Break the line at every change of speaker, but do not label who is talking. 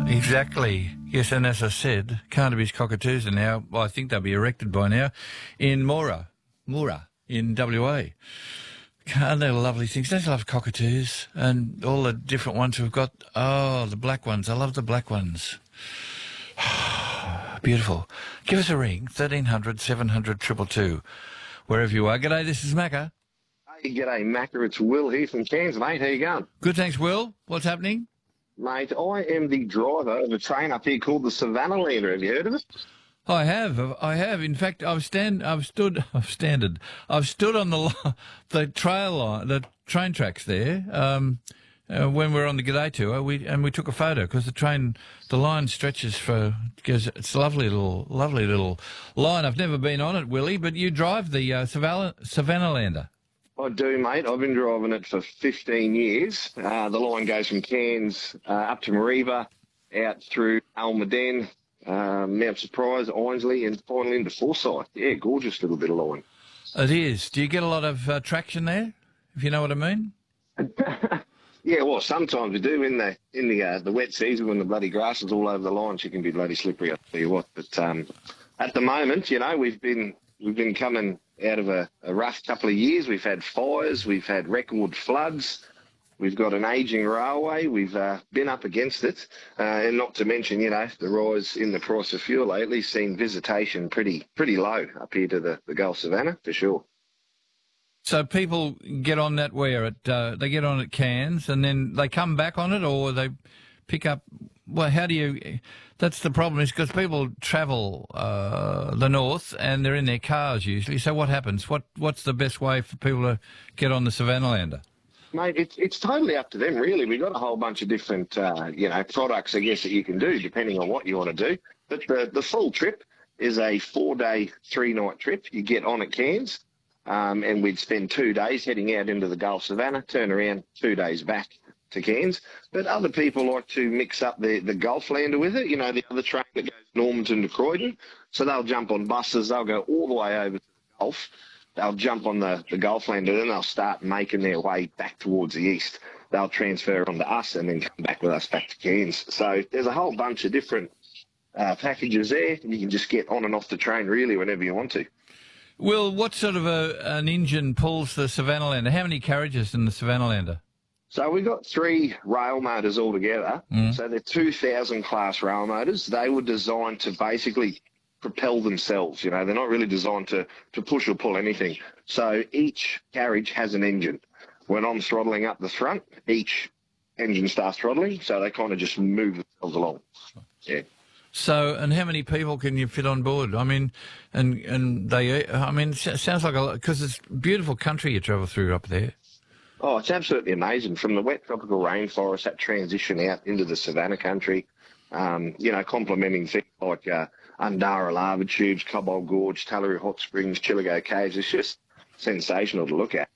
Exactly. Yes, and as I said, Carnaby's cockatoos are now, well, I think they'll be erected by now, in Moora, in WA. Aren't they lovely things? Don't you love cockatoos? And all the different ones we've got. Oh, the black ones. I love the black ones. Beautiful. Give us a ring, 1300 700 222, wherever you are. G'day, this is Macca.
Hey, g'day, Macca. It's Will here from Cairns, mate. How you going?
Good, thanks, Will. What's happening?
Mate, I am the driver of a train up here called the Savannah Lander. Have you heard of it?
I have. In fact, I've stood on the the train tracks there. When we were on the G'day tour, we took a photo because the line stretches because it's a lovely little line. I've never been on it, Willie, but you drive the Savannah Lander.
I do, mate. I've been driving it for 15 years. The line goes from Cairns up to Mareeba, out through Almaden, Mount Surprise, Ainsley, and finally into Forsyth. Yeah, gorgeous little bit of line.
It is. Do you get a lot of traction there, if you know what I mean?
Yeah, well, sometimes we do in the wet season when the bloody grass is all over the line. She can be bloody slippery, I'll tell you what. But at the moment, you know, we've been coming out of a rough couple of years. We've had fires, we've had record floods, we've got an ageing railway, we've been up against it, and not to mention, you know, the rise in the price of fuel lately, seen visitation pretty low up here to the Gulf Savannah, for sure.
So people get on that they get on at Cairns and then they come back on it, or they pick up. Well, how do you? That's the problem, is because people travel the north and they're in their cars usually. So what happens? What's the best way for people to get on the Savannah Lander?
Mate, it's totally up to them, really. We've got a whole bunch of different, products, I guess, that you can do depending on what you want to do. But the full trip is a 4-day, 3-night trip. You get on at Cairns. And we'd spend 2 days heading out into the Gulf Savannah, turn around 2 days back to Cairns. But other people like to mix up the Gulf Lander with it, you know, the other train that goes Normanton to Croydon. So they'll jump on buses, they'll go all the way over to the Gulf, they'll jump on the Gulf Lander, then they'll start making their way back towards the east. They'll transfer onto us and then come back with us back to Cairns. So there's a whole bunch of different packages there. You can just get on and off the train really whenever you want to.
Will, what sort of an engine pulls the Savannah Lander? How many carriages in the Savannah Lander?
So we've got 3 rail motors altogether. So they're 2,000 class rail motors. They were designed to basically propel themselves. You know, they're not really designed to push or pull anything. So each carriage has an engine. When I'm throttling up the front, each engine starts throttling. So they kind of just move themselves along. Yeah.
So, and how many people can you fit on board? I mean, it sounds like a lot, because it's beautiful country you travel through up there.
Oh, it's absolutely amazing. From the wet tropical rainforest, that transition out into the Savannah country, complementing things like Undara lava tubes, Cobalt Gorge, Tallaroo Hot Springs, Chillago Caves. It's just sensational to look at.